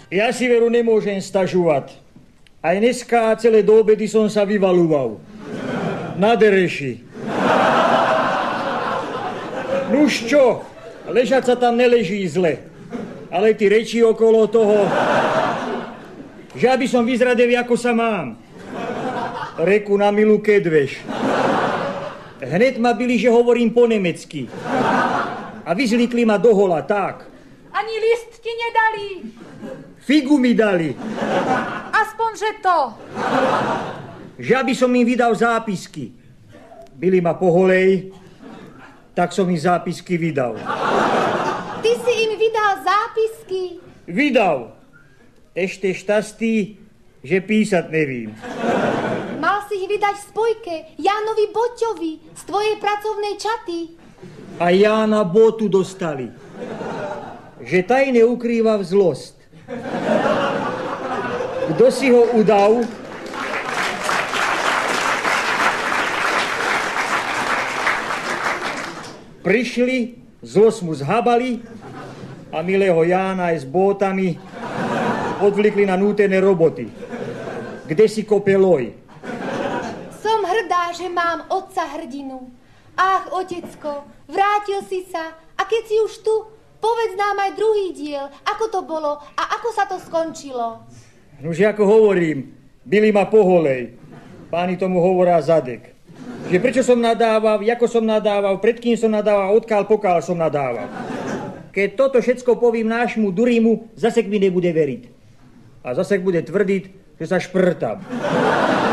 Ja si veru nemôžem stažovať. Aj dneska celé do obedy som sa vyvaluval. Na dereši. Nuž čo? Ležať sa tam neleží zle. Ale ty reči okolo toho, že aby som vyzradel, ako sa mám. Reku na milu kedveš. Hned ma byli, že hovorím po nemecky. A vyzlikli ma do hola, tak. Ani list ti nedali. Figu mi dali. Aspoň, že to. Že aby som im vydal zápisky. Byli ma po holej, tak som im zápisky vydal. Ty si im vydal zápisky? Vydal. Ešte šťastí, že písať nevím. Mal si ich vydať v spojke Jánovi Boťovi z tvojej pracovnej čaty. A Jána Botu dostali. Že tajne ukrýva zlosť. Kto si ho udal? Prišli, zlosť mu zhabali a milého Jána aj s bótami odvlikli na nútené roboty. Kde si kope loj? Som hrdá, že mám otca hrdinu. Ach, otecko, vrátil si sa a keď si už tu, povedz nám aj druhý diel, ako to bolo a ako sa to skončilo. Nož ako hovorím, byli ma po holej. Páni tomu hovorá zadek. Že prečo som nadával, ako som nadával, pred kým som nadával, odkiaľ pokiaľ som nadával. Keď toto všetko povím nášmu Durimu, zase mi nebude veriť. A zase bude tvrdiť, že sa šprtám.